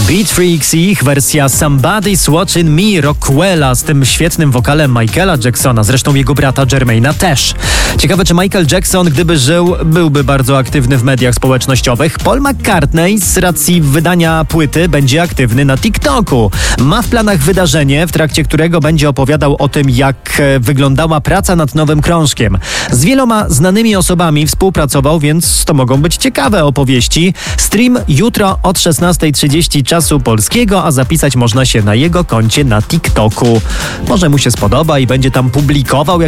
Beat Freaks i ich wersja Somebody's Watching Me Rockwella z tym świetnym wokalem Michaela Jacksona, zresztą jego brata Jermaina też. Ciekawe, czy Michael Jackson, gdyby żył, byłby bardzo aktywny w mediach społecznościowych. Paul McCartney z racji wydania płyty będzie aktywny na TikToku. Ma w planach wydarzenie, w trakcie którego będzie opowiadał o tym, jak wyglądała praca nad nowym krążkiem. Z wieloma znanymi osobami współpracował, więc to mogą być ciekawe opowieści. Stream jutro od 16:30 czasu polskiego, a zapisać można się na jego koncie na TikToku. Może mu się spodoba i będzie tam publikował